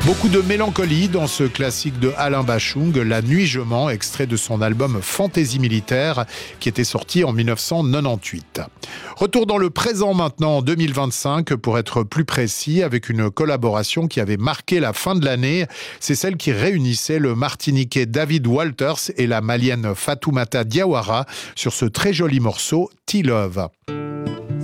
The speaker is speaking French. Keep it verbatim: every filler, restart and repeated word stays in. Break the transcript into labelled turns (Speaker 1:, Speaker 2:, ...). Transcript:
Speaker 1: Beaucoup de mélancolie dans ce classique de Alain Bachung, La Nuit je mens, extrait de son album Fantaisie militaire qui était sorti en dix-neuf cent quatre-vingt-dix-huit. Retour dans le présent maintenant en deux mille vingt-cinq pour être plus précis, avec une collaboration qui avait marqué la fin de l'année. C'est celle qui réunissait le Martiniquais David Walters et la Malienne Fatoumata Diawara sur ce très joli morceau T-Love.